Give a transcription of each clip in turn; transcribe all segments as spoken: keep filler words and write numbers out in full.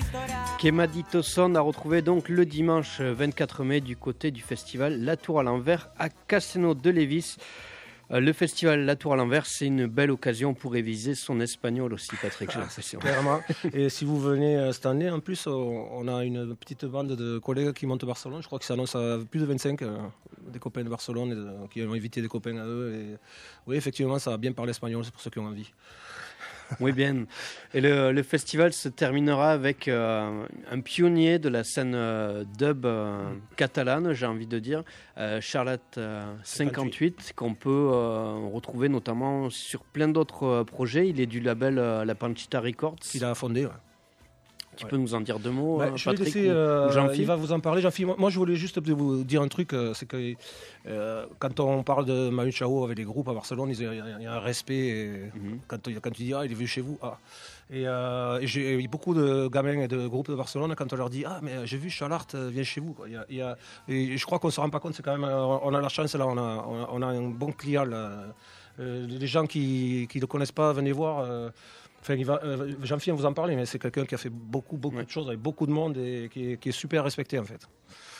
Quemadito Son a retrouvé donc le dimanche vingt-quatre mai du côté du festival La Tour à l'envers à Cassano de Lévis. Le festival La Tour à l'envers, c'est une belle occasion pour réviser son espagnol aussi, Patrick, j'ai l'impression. Clairement. Et si vous venez cette année, en plus, on a une petite bande de collègues qui montent à Barcelone. Je crois que ça annonce à plus de vingt-cinq, euh, des copains de Barcelone et, qui ont invité des copains à eux. Et, oui, effectivement, ça va bien parler espagnol, c'est pour ceux qui ont envie. Oui, bien. Et le, le festival se terminera avec euh, un pionnier de la scène euh, dub euh, catalane, j'ai envie de dire, euh, Charlotte euh, cinquante-huit, qu'on peut euh, retrouver notamment sur plein d'autres euh, projets. Il est du label euh, La Panchita Records. Qu'il a fondé, ouais. Tu ouais. peux nous en dire deux mots, bah, euh, je Patrick, vais laisser, euh, ou Jean-Philippe. Il va vous en parler, Jean-Philippe. Moi, je voulais juste vous dire un truc, c'est que euh, quand on parle de Manu Chao avec les groupes à Barcelone, il y a, il y a un respect. Et mm-hmm. quand, quand tu dis, ah, il est venu chez vous, ah. Et, euh, et j'ai eu beaucoup de gamins et de groupes de Barcelone, quand on leur dit, ah, mais j'ai vu Chalart, vient chez vous. Il y a, il y a, et je crois qu'on ne se rend pas compte, c'est quand même, on a la chance, là, on a, on a un bon client, là. Euh, les gens qui ne le connaissent pas, venez voir. Euh, Enfin, il va, euh, Jean-Philippe vous en parler, mais c'est quelqu'un qui a fait beaucoup, beaucoup ouais. de choses avec beaucoup de monde et qui est, qui est super respecté en fait.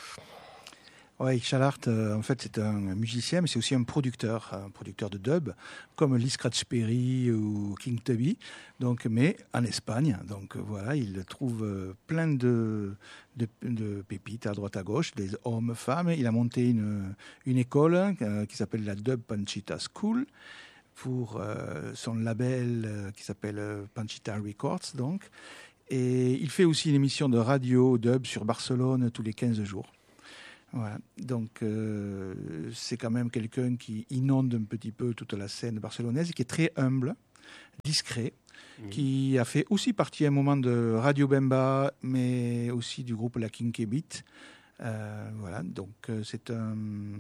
Oui, Chalart, euh, en fait, c'est un musicien, mais c'est aussi un producteur, un producteur de dub, comme Lee Scratch Perry ou King Tubby, donc, mais en Espagne. Donc voilà, il trouve euh, plein de, de, de pépites à droite à gauche, des hommes, femmes. Il a monté une, une école euh, qui s'appelle la Dub Panchita School, pour euh, son label euh, qui s'appelle euh, Panchita Records, donc. Et il fait aussi une émission de radio dub sur Barcelone tous les quinze jours. Voilà. Donc, euh, c'est quand même quelqu'un qui inonde un petit peu toute la scène barcelonaise, qui est très humble, discret, mmh. qui a fait aussi partie à un moment de Radio Bemba, mais aussi du groupe La Kinky Beat. Euh, voilà. Donc, euh, c'est un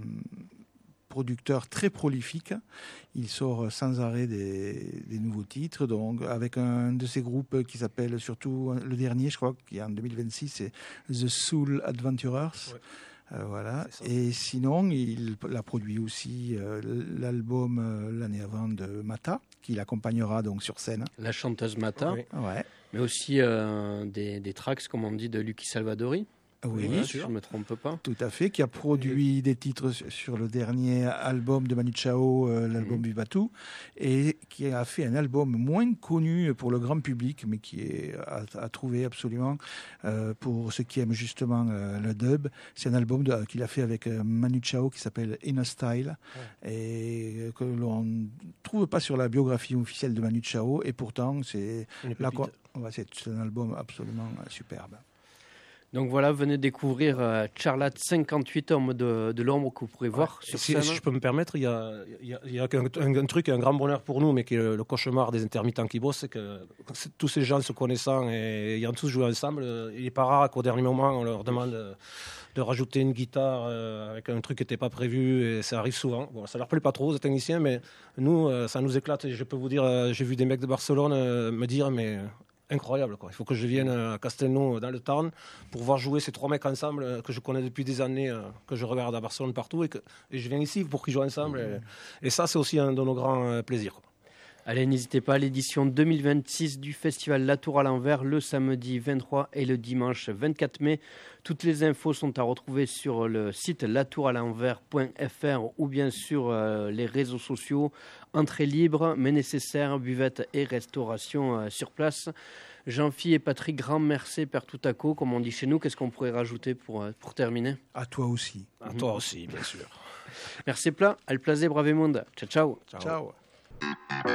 producteur très prolifique. Il sort sans arrêt des, des nouveaux titres, donc avec un de ses groupes qui s'appelle, surtout le dernier, je crois, qui est en deux mille vingt-six, c'est The Soul Adventurers. Ouais. Euh, voilà. Et sinon, il a produit aussi euh, l'album euh, l'année avant de Mata, qui l'accompagnera donc sur scène. La chanteuse Mata, oui. ouais. mais aussi euh, des, des tracks, comme on dit, de Lucky Salvadori. Oui, bien sûr, je ne me trompe pas. Tout à fait, qui a produit des titres sur le dernier album de Manu Chao, euh, l'album mmh. Vivatu, et qui a fait un album moins connu pour le grand public, mais qui est à, à trouver absolument euh, pour ceux qui aiment justement euh, le dub. C'est un album de, qu'il a fait avec euh, Manu Chao qui s'appelle In a Style, ouais. et que l'on ne trouve pas sur la biographie officielle de Manu Chao, et pourtant c'est, la, ouais, c'est un album absolument superbe. Donc voilà, venez découvrir euh, Charlotte cinquante-huit, homme de, de l'ombre, que vous pourrez voir ouais. sur si, scène. Si je peux me permettre, il y a, il y a, il y a un, un, un truc, un grand bonheur pour nous, mais qui est le, le cauchemar des intermittents qui bossent, c'est que tous ces gens se connaissant et ayant tous joué ensemble, il n'est pas rare qu'au dernier moment, on leur demande de, de rajouter une guitare euh, avec un truc qui n'était pas prévu, et ça arrive souvent. Bon, ça ne leur plaît pas trop aux techniciens, mais nous, euh, ça nous éclate. Et je peux vous dire, euh, j'ai vu des mecs de Barcelone euh, me dire, mais... incroyable, quoi. Il faut que je vienne à Castelnau, dans le Tarn, pour voir jouer ces trois mecs ensemble que je connais depuis des années, que je regarde à Barcelone partout, et, que, et je viens ici pour qu'ils jouent ensemble. Mmh. Et, et ça, c'est aussi un de nos grands plaisirs, quoi. Allez, n'hésitez pas à l'édition deux mille vingt-six du festival La Tour à l'envers, le samedi vingt-trois et le dimanche vingt-quatre mai. Toutes les infos sont à retrouver sur le site la tour à l'envers point f r ou bien sur euh, les réseaux sociaux. Entrée libre, mais nécessaire, buvette et restauration euh, sur place. Jean-Philippe et Patrick, grand merci per tout à coup, comme on dit chez nous. Qu'est-ce qu'on pourrait rajouter pour, euh, pour terminer ? À toi aussi. À mmh. toi aussi, bien sûr. Merci plat, al plaisir, brave monde. Ciao, ciao. Ciao. ciao.